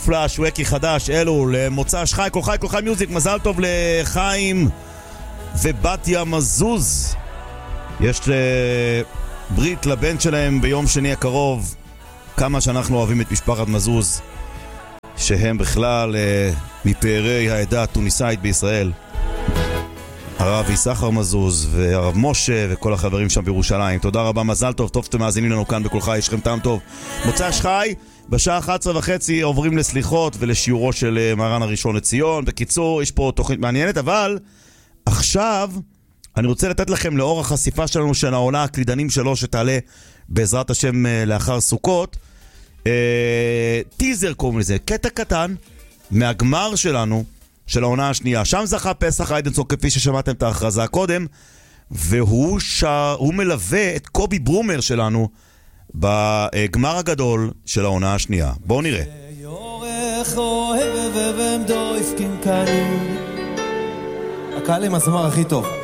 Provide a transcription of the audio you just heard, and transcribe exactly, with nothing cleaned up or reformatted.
פלאש, ווקי חדש, אלו למוצא שחי, כל חי, כל חי מיוזיק, מזל טוב לחיים ובתיה מזוז. יש ברית לבן שלהם ביום שני הקרוב. כמה שאנחנו אוהבים את משפחת מזוז, שהם בכלל אה, מפארי העדה התוניסאית בישראל. הרב יששכר מזוז והרב משה וכל החברים שם בירושלים. תודה רבה, מזל טוב, טוב שאתם מאזינים לנו כאן בכל חי, יש לכם טעם טוב. מוצא שחי, בשעה אחת עשרה וחצי עוברים לסליחות ולשיעורו של מרן הראשון לציון. בקיצור, יש פה תוכנית מעניינת, אבל עכשיו אני רוצה לתת לכם לאור החשיפה שלנו של העונה הקלידנים שלו שתעלה בעזרת השם לאחר סוכות, אה, טיזר קוראים לזה, קטע קטן מהגמר שלנו של העונה השנייה. שם זכה פסח איידנסון כפי ששמעתם את ההכרזה קודם, והוא שר, הוא מלווה את קובי ברומר שלנו בגמר הגדול של העונה השנייה. בואו נראה. הקהל עם הזמר הכי טוב.